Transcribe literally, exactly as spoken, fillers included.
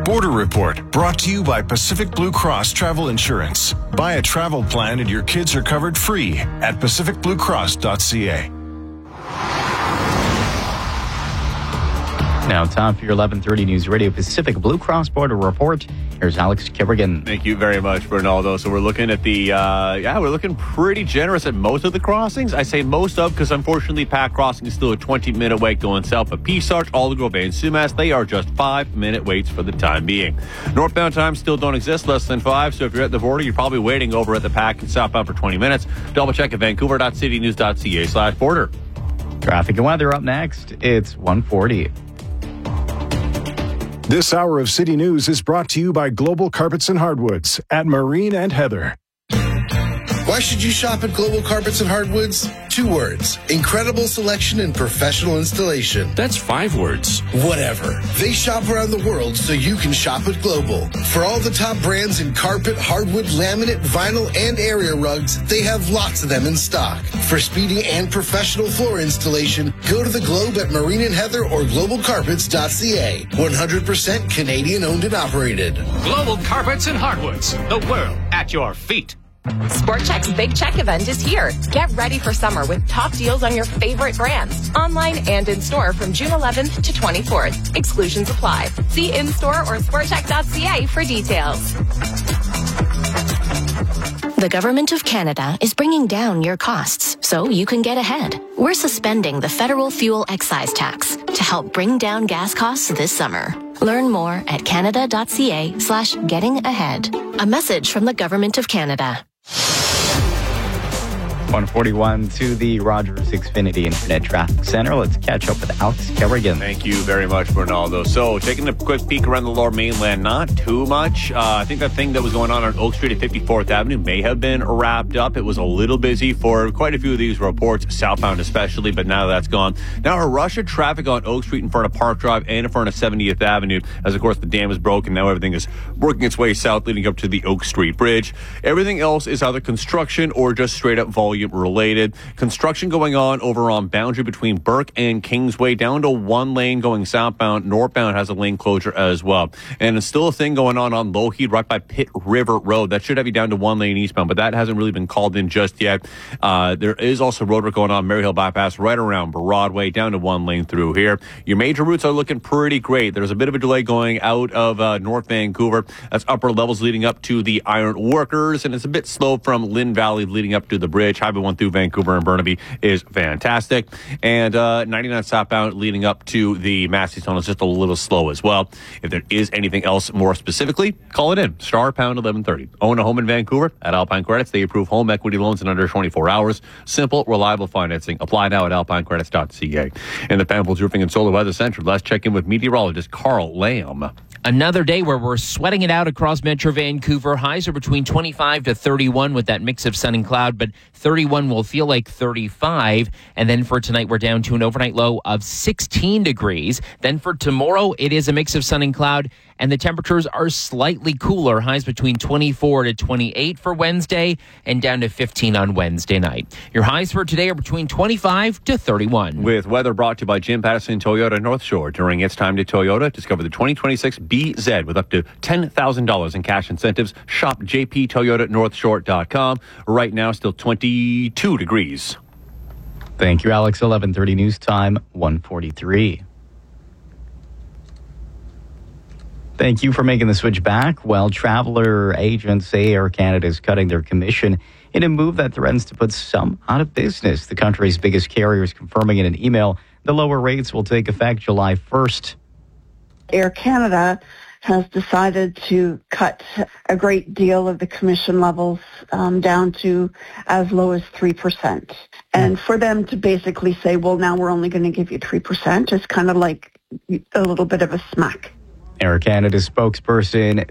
Border Report, brought to you by Pacific Blue Cross Travel Insurance. Buy a travel plan and your kids are covered free at pacific blue cross dot c a. Now, time for your eleven thirty News Radio Pacific Blue Cross Border Report. Here's Alex Kerrigan. Thank you very much, Bernaldo. So we're looking at the, uh, yeah, we're looking pretty generous at most of the crossings. I say most of because, unfortunately, Pac Crossing is still a twenty-minute wait going south. But Peace Arch, Aldergrove, and Sumas, they are just five-minute waits for the time being. Northbound times still don't exist, less than five. So if you're at the border, you're probably waiting over at the Pac and southbound for twenty minutes. Double check at vancouver dot city news dot c a slash border. Traffic and weather up next. It's one forty. This hour of City News is brought to you by Global Carpets and Hardwoods at Marine and Heather. Why should you shop at Global Carpets and Hardwoods? Two words. Incredible selection and professional installation. That's five words. Whatever. They shop around the world so you can shop at Global. For all the top brands in carpet, hardwood, laminate, vinyl, and area rugs, they have lots of them in stock. For speedy and professional floor installation, go to the Globe at Marine and Heather or global carpets dot c a. one hundred percent Canadian owned and operated. Global Carpets and Hardwoods. The world at your feet. Sport Chek's Big Check event is here. Get ready for summer with top deals on your favorite brands, online and in store from June eleventh to twenty-fourth. Exclusions apply. See in-store or sport chek dot c a for details. The Government of Canada is bringing down your costs so you can get ahead. We're suspending the federal fuel excise tax to help bring down gas costs this summer. Learn more at canada dot c a slash getting ahead. A message from the Government of Canada. one forty-one to the Rogers Xfinity Internet Traffic Center. Let's catch up with Alex Kerrigan. Thank you very much, Bernaldo. So, taking a quick peek around the Lower Mainland, not too much. Uh, I think that thing that was going on on Oak Street at fifty-fourth Avenue may have been wrapped up. It was a little busy for quite a few of these reports, southbound especially, but now that's gone. Now, a rush of traffic on Oak Street in front of Park Drive and in front of seventieth Avenue, as of course the dam is broken. Now everything is working its way south, leading up to the Oak Street Bridge. Everything else is either construction or just straight up volume related. Construction going on over on boundary between Burke and Kingsway down to one lane going southbound. Northbound has a lane closure as well. And it's still a thing going on on Lougheed right by Pitt River Road. That should have you down to one lane eastbound, but that hasn't really been called in just yet. Uh, there is also road work going on Maryhill Bypass right around Broadway down to one lane through here. Your major routes are looking pretty great. There's a bit of a delay going out of uh, North Vancouver. That's upper levels leading up to the Iron Workers, and it's a bit slow from Lynn Valley leading up to the bridge. Highway one through Vancouver and Burnaby is fantastic. And uh, ninety-nine southbound leading up to the Massey Tunnel is just a little slow as well. If there is anything else more specifically, call it in. Star pound eleven thirty. Own a home in Vancouver at Alpine Credits. They approve home equity loans in under twenty-four hours. Simple, reliable financing. Apply now at alpine credits dot c a. In the Pamples Roofing and Solar Weather Center, let's check in with meteorologist Carl Lamb. Another day where we're sweating it out across Metro Vancouver. Highs are between twenty-five to thirty-one with that mix of sun and cloud, but thirty-one will feel like thirty-five. And then for tonight, we're down to an overnight low of sixteen degrees. Then for tomorrow, it is a mix of sun and cloud, and the temperatures are slightly cooler. Highs between twenty-four to twenty-eight for Wednesday and down to fifteen on Wednesday night. Your highs for today are between twenty-five to thirty-one. With weather brought to you by Jim Patterson Toyota North Shore. During its time to Toyota, discover the twenty twenty-six B Z with up to ten thousand dollars in cash incentives. Shop j p toyota north shore dot com. Right now, still twenty-two degrees. Thank you, Alex. eleven thirty News Time, one forty-three. Thank you for making the switch back. Well, traveler agents say Air Canada is cutting their commission in a move that threatens to put some out of business. The country's biggest carrier is confirming in an email the lower rates will take effect July first. Air Canada has decided to cut a great deal of the commission levels um, down to as low as three percent. And for them to basically say, well, now we're only going to give you three percent is kind of like a little bit of a smack. Air Canada spokesperson